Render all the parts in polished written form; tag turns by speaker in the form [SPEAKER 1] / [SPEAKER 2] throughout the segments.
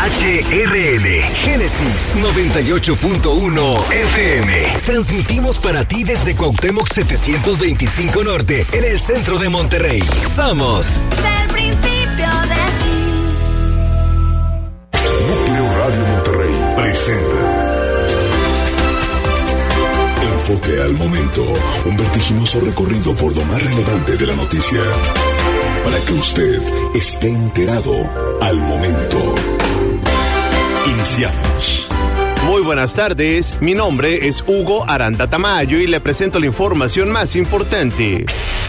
[SPEAKER 1] HRL Génesis 98.1 FM. Transmitimos para ti desde Cuauhtémoc 725 Norte, en el centro de Monterrey. Somos
[SPEAKER 2] del principio de
[SPEAKER 3] Núcleo Radio Monterrey presenta Enfoque al Momento, un vertiginoso recorrido por lo más relevante de la noticia, para que usted esté enterado al momento. Iniciamos.
[SPEAKER 4] Muy buenas tardes, mi nombre es Hugo Aranda Tamayo y le presento la información más importante.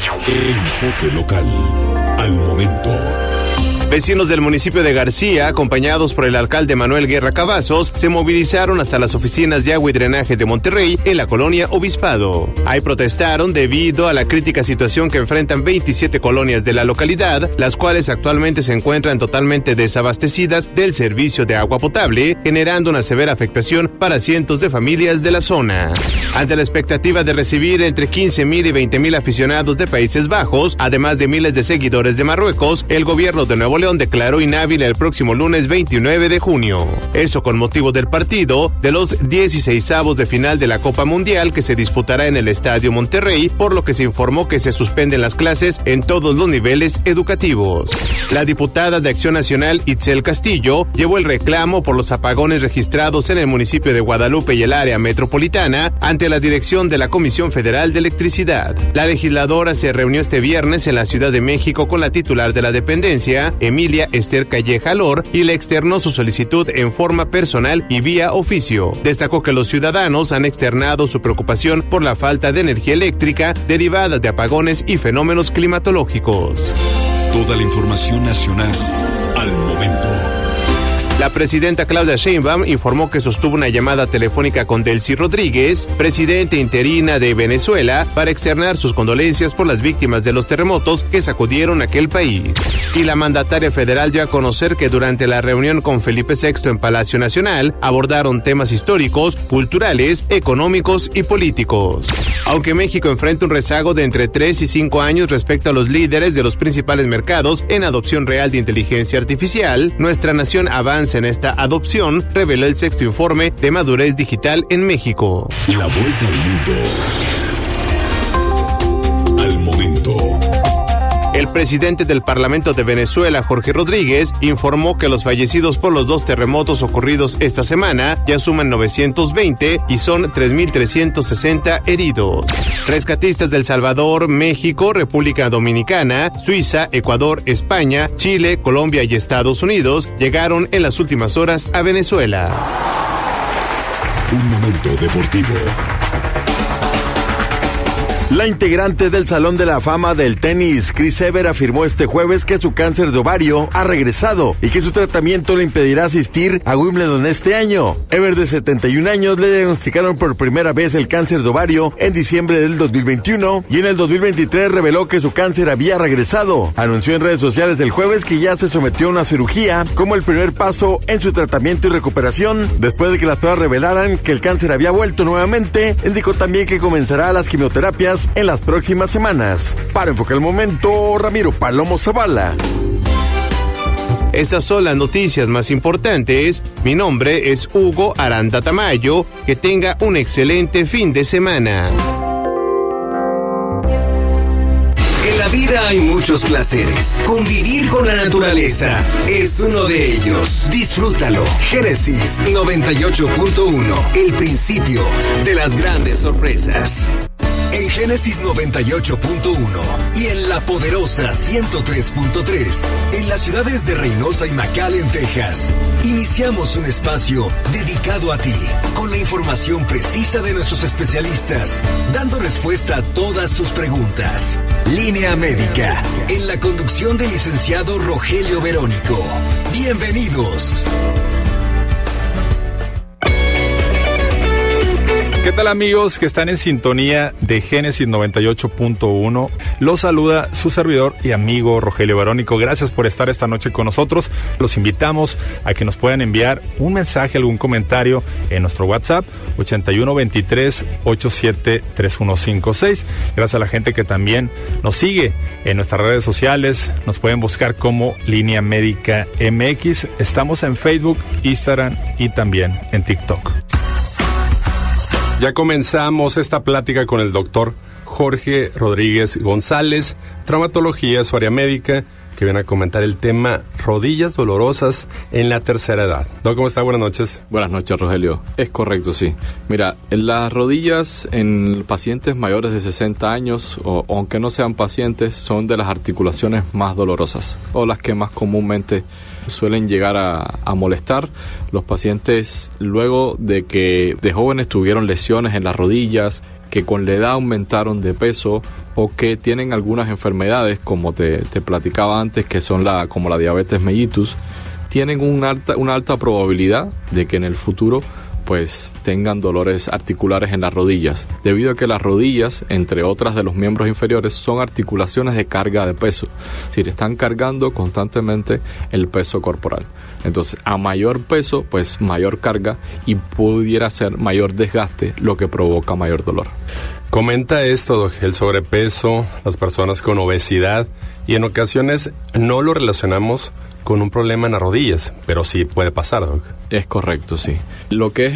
[SPEAKER 3] Enfoque local al momento.
[SPEAKER 4] Vecinos del municipio de García, acompañados por el alcalde Manuel Guerra Cavazos, se movilizaron hasta las oficinas de agua y drenaje de Monterrey en la colonia Obispado. Ahí protestaron debido a la crítica situación que enfrentan 27 colonias de la localidad, las cuales actualmente se encuentran totalmente desabastecidas del servicio de agua potable, generando una severa afectación para cientos de familias de la zona. Ante la expectativa de recibir entre 15,000 y 20,000 aficionados de Países Bajos, además de miles de seguidores de Marruecos, el gobierno de Nuevo León declaró inhábil el próximo lunes 29 de junio. Eso con motivo del partido de los 16avos de final de la Copa Mundial que se disputará en el Estadio Monterrey, por lo que se informó que se suspenden las clases en todos los niveles educativos. La diputada de Acción Nacional, Itzel Castillo, llevó el reclamo por los apagones registrados en el municipio de Guadalupe y el área metropolitana ante la dirección de la Comisión Federal de Electricidad. La legisladora se reunió este viernes en la Ciudad de México con la titular de la dependencia, Emilia Esther Calleja Lor, y le externó su solicitud en forma personal y vía oficio. Destacó que los ciudadanos han externado su preocupación por la falta de energía eléctrica derivada de apagones y fenómenos climatológicos.
[SPEAKER 3] Toda la información nacional al momento.
[SPEAKER 4] La presidenta Claudia Sheinbaum informó que sostuvo una llamada telefónica con Delcy Rodríguez, presidenta interina de Venezuela, para externar sus condolencias por las víctimas de los terremotos que sacudieron aquel país. Y la mandataria federal dio a conocer que durante la reunión con Felipe VI en Palacio Nacional abordaron temas históricos, culturales, económicos y políticos. Aunque México enfrenta un rezago de entre 3 y 5 años respecto a los líderes de los principales mercados en adopción real de inteligencia artificial, nuestra nación avanza en esta adopción, reveló el sexto informe de madurez digital en México.
[SPEAKER 3] La vuelta al mundo al momento.
[SPEAKER 4] El presidente del Parlamento de Venezuela, Jorge Rodríguez, informó que los fallecidos por los 2 terremotos ocurridos esta semana ya suman 920 y son 3,360 heridos. Rescatistas de El Salvador, México, República Dominicana, Suiza, Ecuador, España, Chile, Colombia y Estados Unidos llegaron en las últimas horas a Venezuela.
[SPEAKER 3] Un momento deportivo.
[SPEAKER 5] La integrante del Salón de la Fama del Tenis, Chris Evert, afirmó este jueves que su cáncer de ovario ha regresado y que su tratamiento le impedirá asistir a Wimbledon este año. Evert, de 71 años, le diagnosticaron por primera vez el cáncer de ovario en diciembre del 2021 y en el 2023 reveló que su cáncer había regresado. Anunció en redes sociales el jueves que ya se sometió a una cirugía como el primer paso en su tratamiento y recuperación. Después de que las pruebas revelaran que el cáncer había vuelto nuevamente, indicó también que comenzará las quimioterapias en las próximas semanas. Para Enfoque al Momento, Ramiro Palomo Zavala.
[SPEAKER 4] Estas son las noticias más importantes. Mi nombre es Hugo Aranda Tamayo. Que tenga un excelente fin de semana.
[SPEAKER 1] En la vida hay muchos placeres. Convivir con la naturaleza es uno de ellos. Disfrútalo. Génesis 98.1. El principio de las grandes sorpresas. En Génesis 98.1 y en La Poderosa 103.3, en las ciudades de Reynosa y McAllen, Texas, iniciamos un espacio dedicado a ti, con la información precisa de nuestros especialistas, dando respuesta a todas tus preguntas. Línea Médica, en la conducción del licenciado Rogelio Verónico. Bienvenidos.
[SPEAKER 6] ¿Qué tal, amigos que están en sintonía de Génesis 98.1? Los saluda su servidor y amigo Rogelio Verónico. Gracias por estar esta noche con nosotros. Los invitamos a que nos puedan enviar un mensaje, algún comentario en nuestro WhatsApp 8123-873156. Gracias a la gente que también nos sigue en nuestras redes sociales. Nos pueden buscar como Línea Médica MX. Estamos en Facebook, Instagram y también en TikTok.
[SPEAKER 7] Ya comenzamos esta plática con el doctor Jorge Rodríguez González, traumatología, su área médica, que viene a comentar el tema rodillas dolorosas en la tercera edad. Doc, ¿cómo está? Buenas noches.
[SPEAKER 8] Buenas noches, Rogelio. Es correcto, sí. Mira, las rodillas en pacientes mayores de 60 años, o aunque no sean pacientes, son de las articulaciones más dolorosas, o las que más comúnmente suelen llegar a molestar. Los pacientes, luego de que de jóvenes tuvieron lesiones en las rodillas, que con la edad aumentaron de peso o que tienen algunas enfermedades, como te platicaba antes, que son como la diabetes mellitus, tienen una alta probabilidad de que en el futuro pues tengan dolores articulares en las rodillas, debido a que las rodillas, entre otras de los miembros inferiores, son articulaciones de carga de peso, es decir, están cargando constantemente el peso corporal. Entonces, a mayor peso, pues mayor carga y pudiera ser mayor desgaste, lo que provoca mayor dolor.
[SPEAKER 7] Comenta esto, Doc, el sobrepeso, las personas con obesidad, y en ocasiones no lo relacionamos con un problema en las rodillas, pero sí puede pasar, Doc.
[SPEAKER 8] Es correcto, sí. Lo que es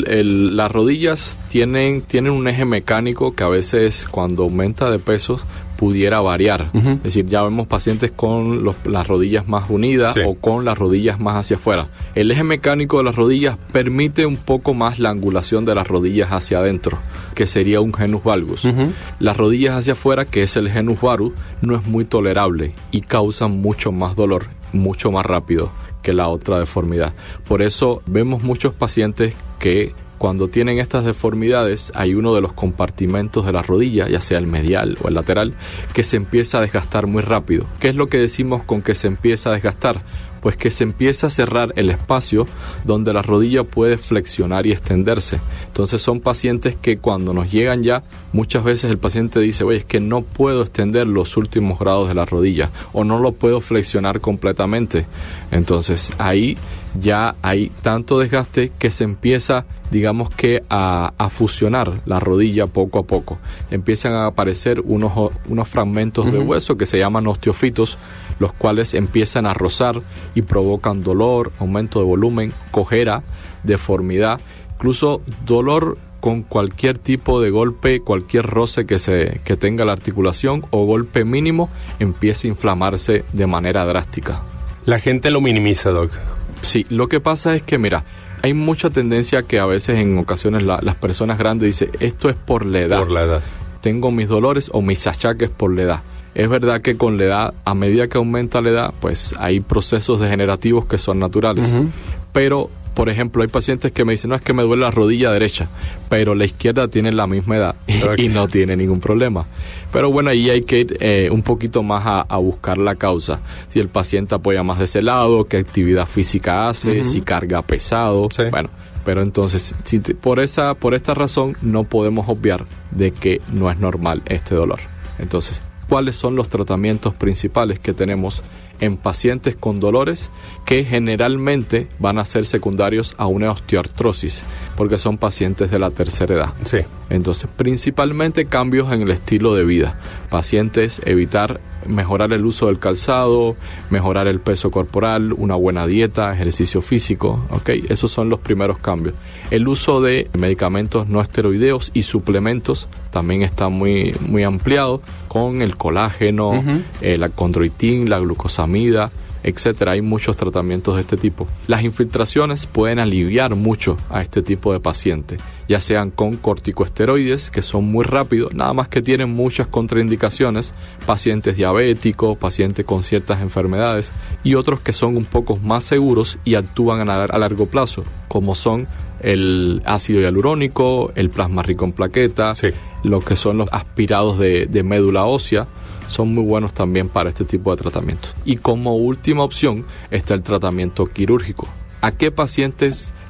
[SPEAKER 8] las rodillas tienen un eje mecánico que a veces cuando aumenta de pesos pudiera variar. Uh-huh. Es decir, ya vemos pacientes con las rodillas más unidas, sí, o con las rodillas más hacia afuera. El eje mecánico de las rodillas permite un poco más la angulación de las rodillas hacia adentro, que sería un genus valgus. Uh-huh. Las rodillas hacia afuera, que es el genus varus, no es muy tolerable y causan mucho más dolor, mucho más rápido que la otra deformidad. Por eso vemos muchos pacientes que cuando tienen estas deformidades hay uno de los compartimentos de la rodilla, ya sea el medial o el lateral, que se empieza a desgastar muy rápido. ¿Qué es lo que decimos con que se empieza a desgastar? Pues que se empieza a cerrar el espacio donde la rodilla puede flexionar y extenderse. Entonces son pacientes que cuando nos llegan ya, muchas veces el paciente dice, oye, es que no puedo extender los últimos grados de la rodilla o no lo puedo flexionar completamente. Entonces ahí ya hay tanto desgaste que se empieza, digamos que a fusionar la rodilla poco a poco. Empiezan a aparecer unos fragmentos, uh-huh, de hueso que se llaman osteofitos, los cuales empiezan a rozar y provocan dolor, aumento de volumen, cojera, deformidad, incluso dolor con cualquier tipo de golpe, cualquier roce que tenga la articulación o golpe mínimo, empieza a inflamarse de manera drástica.
[SPEAKER 7] La gente lo minimiza, Doc.
[SPEAKER 8] Sí, lo que pasa es que, mira, hay mucha tendencia que a veces en ocasiones las personas grandes dicen, esto es por la edad.
[SPEAKER 7] Por la edad.
[SPEAKER 8] Tengo mis dolores o mis achaques por la edad. Es verdad que con la edad, a medida que aumenta la edad, pues hay procesos degenerativos que son naturales. Uh-huh. Pero, por ejemplo, hay pacientes que me dicen, no, es que me duele la rodilla derecha, pero la izquierda tiene la misma edad y no tiene ningún problema. Pero bueno, ahí hay que ir un poquito más a buscar la causa. Si el paciente apoya más de ese lado, qué actividad física hace, uh-huh, si carga pesado, sí. Bueno, pero entonces, por esta razón no podemos obviar de que no es normal este dolor. Entonces, ¿cuáles son los tratamientos principales que tenemos en pacientes con dolores que generalmente van a ser secundarios a una osteoartrosis, porque son pacientes de la tercera edad?
[SPEAKER 7] Sí.
[SPEAKER 8] Entonces, principalmente cambios en el estilo de vida. Pacientes, mejorar el uso del calzado, mejorar el peso corporal, una buena dieta, ejercicio físico, ¿ok? Esos son los primeros cambios. El uso de medicamentos no esteroideos y suplementos también está muy, muy ampliado, con el colágeno, uh-huh, la condroitin, la glucosamida, etcétera. Hay muchos tratamientos de este tipo. Las infiltraciones pueden aliviar mucho a este tipo de pacientes, ya sean con corticosteroides, que son muy rápidos, nada más que tienen muchas contraindicaciones, pacientes diabéticos, pacientes con ciertas enfermedades, y otros que son un poco más seguros y actúan a largo plazo, como son el ácido hialurónico, el plasma rico en plaquetas, sí, lo que son los aspirados de médula ósea, son muy buenos también para este tipo de tratamientos. Y como última opción está el tratamiento quirúrgico. ¿A qué pacientes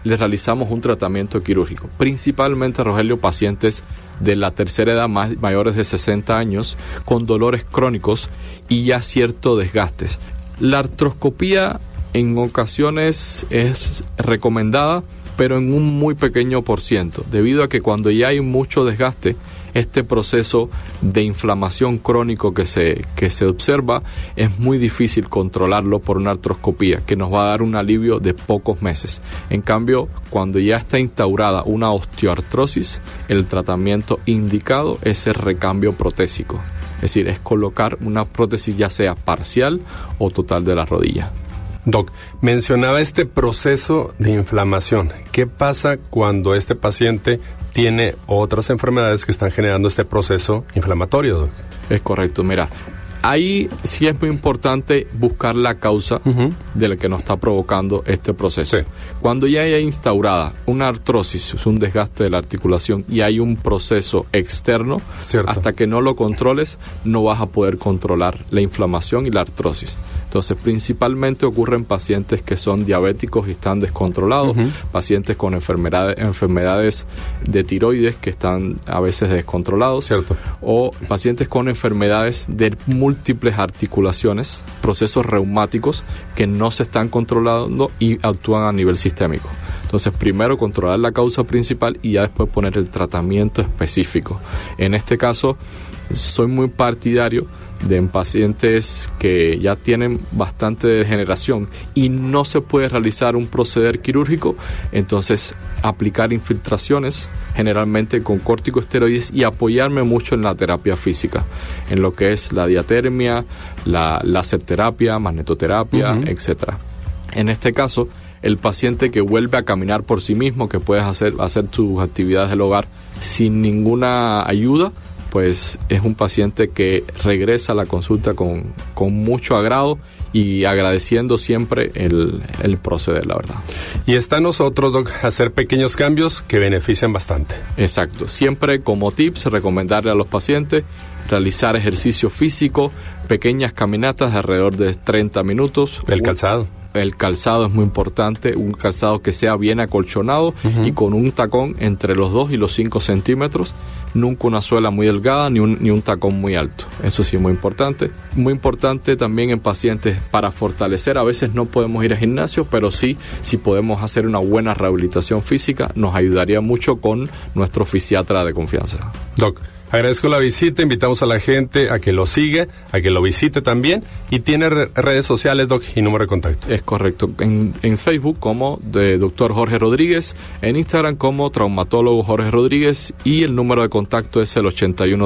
[SPEAKER 8] le realizamos un tratamiento quirúrgico. Principalmente, Rogelio, pacientes de la tercera edad, mayores de 60 años, con dolores crónicos y ya cierto desgastes. La artroscopía en ocasiones es recomendada, pero en un muy pequeño %, debido a que cuando ya hay mucho desgaste, este proceso de inflamación crónico que se observa es muy difícil controlarlo por una artroscopía, que nos va a dar un alivio de pocos meses. En cambio, cuando ya está instaurada una osteoartrosis, el tratamiento indicado es el recambio protésico. Es decir, es colocar una prótesis ya sea parcial o total de la rodilla.
[SPEAKER 7] Doc, mencionaba este proceso de inflamación. ¿Qué pasa cuando este paciente tiene otras enfermedades que están generando este proceso inflamatorio, Doc?
[SPEAKER 8] Es correcto, mira. Ahí sí es muy importante buscar la causa de la que nos está provocando este proceso. Sí. Cuando ya hay instaurada una artrosis, un desgaste de la articulación y hay un proceso externo, cierto, hasta que no lo controles, no vas a poder controlar la inflamación y la artrosis. Entonces, principalmente ocurre en pacientes que son diabéticos y están descontrolados, pacientes con enfermedades de tiroides que están a veces descontrolados, cierto, o pacientes con enfermedades de múltiples articulaciones, procesos reumáticos que no se están controlando y actúan a nivel sistémico. Entonces, primero controlar la causa principal y ya después poner el tratamiento específico. En este caso, soy muy partidario de en pacientes que ya tienen bastante degeneración y no se puede realizar un proceder quirúrgico, entonces aplicar infiltraciones generalmente con corticosteroides y apoyarme mucho en la terapia física, en lo que es la diatermia, la láser-terapia, magnetoterapia, etcétera. En este caso, el paciente que vuelve a caminar por sí mismo, que puedes hacer tus actividades del hogar sin ninguna ayuda, pues es un paciente que regresa a la consulta con mucho agrado y agradeciendo siempre el proceder, la verdad. Y está en nosotros, Doc, hacer pequeños cambios que benefician bastante. Exacto. Siempre como tips, recomendarle a los pacientes realizar ejercicio físico, pequeñas caminatas de alrededor de 30 minutos. El calzado. El calzado es muy importante, un calzado que sea bien acolchonado y con un tacón entre los 2 y los 5 centímetros, nunca una suela muy delgada ni un tacón muy alto. Eso sí es muy importante. Muy importante también en pacientes para fortalecer, a veces no podemos ir al gimnasio, pero sí, si podemos hacer una buena rehabilitación física, nos ayudaría mucho con nuestro fisiatra de confianza. Doc, agradezco la visita, invitamos a la gente a que lo siga, a que lo visite también, y tiene redes sociales, Doc, y número de contacto. Es correcto, en Facebook como de Dr. Jorge Rodríguez, en Instagram como Traumatólogo Jorge Rodríguez, y el número de contacto es el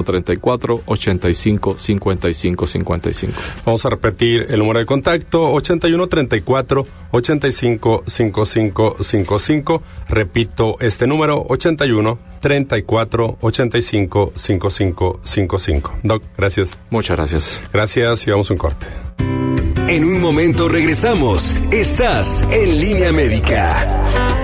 [SPEAKER 8] 8134-855555. Vamos a repetir el número de contacto, 8134-855555. Repito este número, 81-34-85-5555. Doc, gracias. Muchas gracias. Gracias y vamos a un corte.
[SPEAKER 1] En un momento regresamos. Estás en Línea Médica.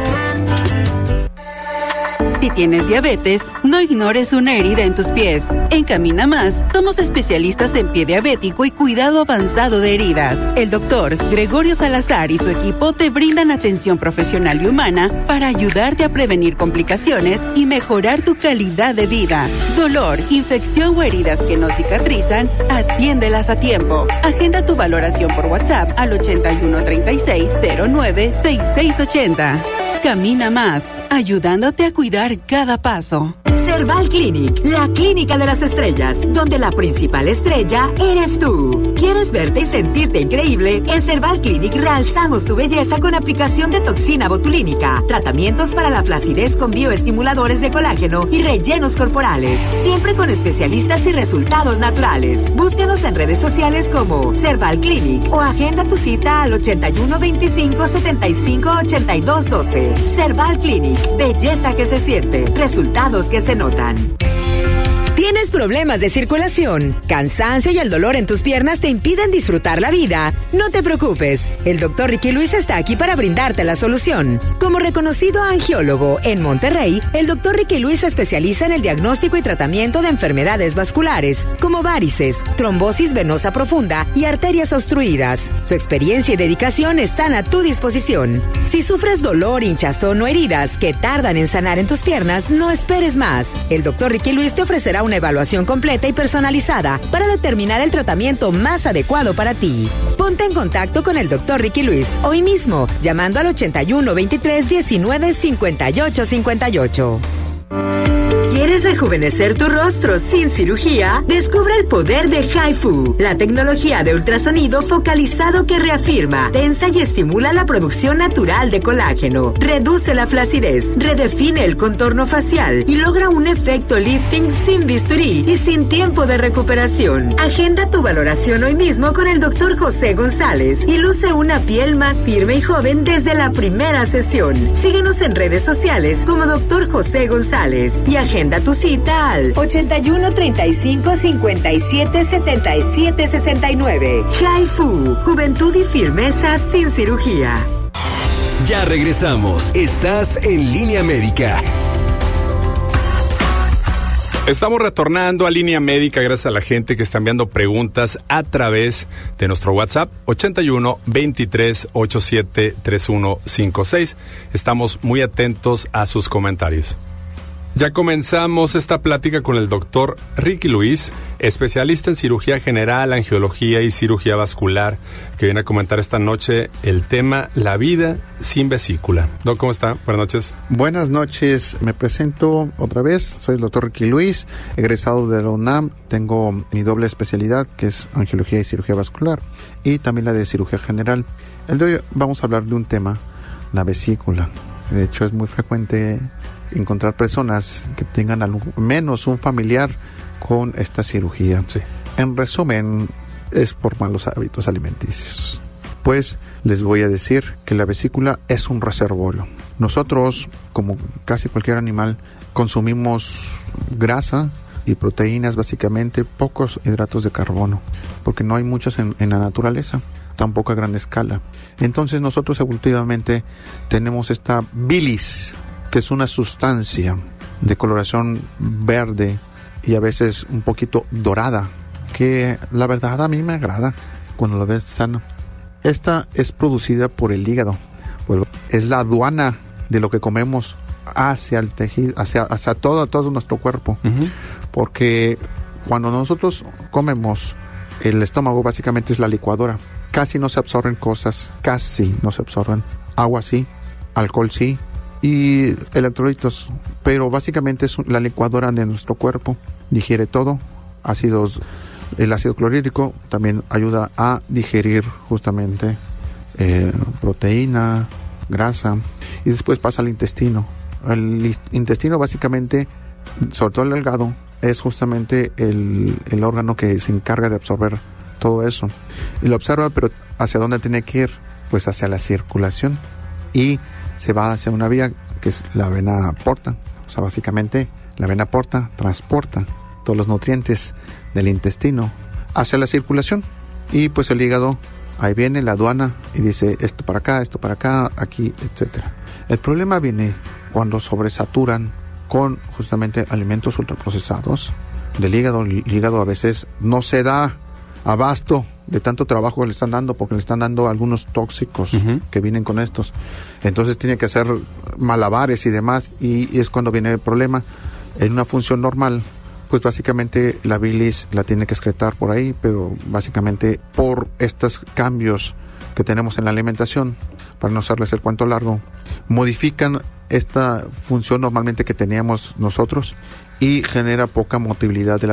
[SPEAKER 9] Si tienes diabetes, no ignores una herida en tus pies. En Camina Más, somos especialistas en pie diabético y cuidado avanzado de heridas. El doctor Gregorio Salazar y su equipo te brindan atención profesional y humana para ayudarte a prevenir complicaciones y mejorar tu calidad de vida. Dolor, infección o heridas que no cicatrizan, atiéndelas a tiempo. Agenda tu valoración por WhatsApp al 8136-096680. Camina Más, ayudándote a cuidar cada paso.
[SPEAKER 10] Cerval Clinic, la clínica de las estrellas, donde la principal estrella eres tú. ¿Quieres verte y sentirte increíble? En Cerval Clinic realzamos tu belleza con aplicación de toxina botulínica, tratamientos para la flacidez con bioestimuladores de colágeno y rellenos corporales, siempre con especialistas y resultados naturales. Búscanos en redes sociales como Cerval Clinic o agenda tu cita al 81 25 75 82 12. Cerval Clinic, belleza que se siente, resultados que se notan. ¿Tienes problemas de circulación, cansancio y el dolor en tus piernas te impiden disfrutar la vida? No te preocupes, el Dr. Ricky Luis está aquí para brindarte la solución. Como reconocido angiólogo en Monterrey, el Dr. Ricky Luis se especializa en el diagnóstico y tratamiento de enfermedades vasculares, como varices, trombosis venosa profunda y arterias obstruidas. Su experiencia y dedicación están a tu disposición. Si sufres dolor, hinchazón o heridas que tardan en sanar en tus piernas, no esperes más. El Dr. Ricky Luis te ofrecerá una evaluación completa y personalizada para determinar el tratamiento más adecuado para ti. Ponte en contacto con el Dr. Ricky Luis hoy mismo, llamando al 81 23 19 58 58. ¿Quieres rejuvenecer tu rostro sin cirugía? Descubre el poder de HIFU, la tecnología de ultrasonido focalizado que reafirma, tensa y estimula la producción natural de colágeno, reduce la flacidez, redefine el contorno facial y logra un efecto lifting sin bisturí y sin tiempo de recuperación. Agenda tu valoración hoy mismo con el Dr. José González y luce una piel más firme y joven desde la primera sesión. Síguenos en redes sociales como Dr. José González y agenda tu cita al 81 35 57 77 69. HIFU, juventud y firmeza sin cirugía.
[SPEAKER 1] Ya regresamos. Estás en Línea Médica.
[SPEAKER 7] Estamos retornando a Línea Médica gracias a la gente que está enviando preguntas a través de nuestro WhatsApp 81 23 87 3156. Estamos muy atentos a sus comentarios. Ya comenzamos esta plática con el doctor Ricky Luis, especialista en cirugía general, angiología y cirugía vascular, que viene a comentar esta noche el tema La vida sin vesícula. Doc, ¿cómo está? Buenas noches.
[SPEAKER 11] Buenas noches, me presento otra vez, soy el doctor Ricky Luis, egresado de la UNAM, tengo mi doble especialidad que es angiología y cirugía vascular y también la de cirugía general. El de hoy vamos a hablar de un tema, la vesícula. De hecho es muy frecuente encontrar personas que tengan al menos un familiar con esta cirugía.
[SPEAKER 7] Sí.
[SPEAKER 11] En resumen, es por malos hábitos alimenticios. Pues les voy a decir que la vesícula es un reservorio. Nosotros, como casi cualquier animal, consumimos grasa y proteínas, básicamente pocos hidratos de carbono, porque no hay muchos en la naturaleza, tampoco a gran escala. Entonces nosotros evolutivamente tenemos esta bilis, que es una sustancia de coloración verde y a veces un poquito dorada, que la verdad a mí me agrada cuando lo ves sano. Esta es producida por el hígado, es la aduana de lo que comemos hacia el tejido, hacia todo nuestro cuerpo.
[SPEAKER 7] Uh-huh.
[SPEAKER 11] Porque cuando nosotros comemos, el estómago básicamente es la licuadora. Casi no se absorben cosas, agua sí, alcohol sí, y electrolitos, pero básicamente es la licuadora de nuestro cuerpo, digiere todo, el ácido clorhídrico también ayuda a digerir justamente proteína, grasa, y después pasa al intestino. El intestino básicamente, sobre todo el delgado, es justamente el órgano que se encarga de absorber todo eso, y lo observa, pero ¿hacia dónde tiene que ir? Pues hacia la circulación, y se va hacia una vía que es la vena porta. O sea, básicamente la vena porta transporta todos los nutrientes del intestino hacia la circulación, y pues el hígado ahí viene la aduana y dice esto para acá, aquí, etcétera. El problema viene cuando sobresaturan con justamente alimentos ultraprocesados del hígado. El hígado a veces no se da abasto de tanto trabajo que le están dando, porque le están dando algunos tóxicos uh-huh. que vienen con estos. Entonces tiene que hacer malabares y demás, y es cuando viene el problema. En una función normal, pues básicamente la bilis la tiene que excretar por ahí, pero básicamente por estos cambios que tenemos en la alimentación, para no hacerles el cuento largo, modifican esta función normalmente que teníamos nosotros y genera poca motilidad de la